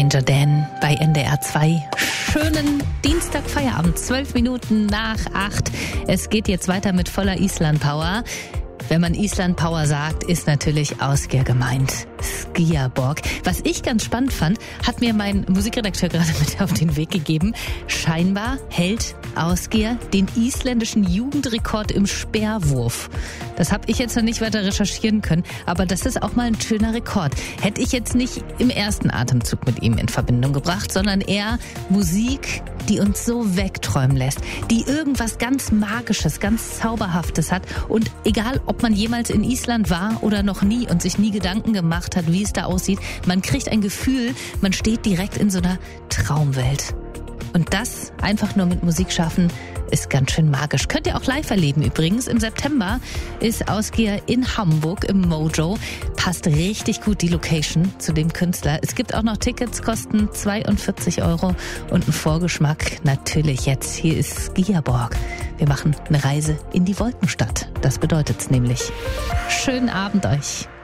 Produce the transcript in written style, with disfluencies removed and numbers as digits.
Danger Dan bei NDR 2. Schönen Dienstagfeierabend, 12 Minuten nach 8. Es geht jetzt weiter mit voller Island Power. Wenn man Island Power sagt, ist natürlich Ásgeir gemeint. Skíaborg. Was ich ganz spannend fand, hat mir mein Musikredakteur gerade mit auf den Weg gegeben. Scheinbar hält Ásgeir den isländischen Jugendrekord im Speerwurf. Das habe ich jetzt noch nicht weiter recherchieren können, aber das ist auch mal ein schöner Rekord. Hätte ich jetzt nicht im ersten Atemzug mit ihm in Verbindung gebracht, sondern eher Musik, die uns so wegträumen lässt, die irgendwas ganz Magisches, ganz Zauberhaftes hat. Und egal, ob man jemals in Island war oder noch nie und sich nie Gedanken gemacht hat, wie es da aussieht, man kriegt ein Gefühl, man steht direkt in so einer Traumwelt. Und das einfach nur mit Musik schaffen, ist ganz schön magisch. Könnt ihr auch live erleben übrigens. Im September ist Ásgeir in Hamburg im Mojo. Passt richtig gut die Location zu dem Künstler. Es gibt auch noch Tickets, kosten 42 € und einen Vorgeschmack natürlich jetzt. Hier ist Skíaborg. Wir machen eine Reise in die Wolkenstadt. Das bedeutet's nämlich. Schönen Abend euch.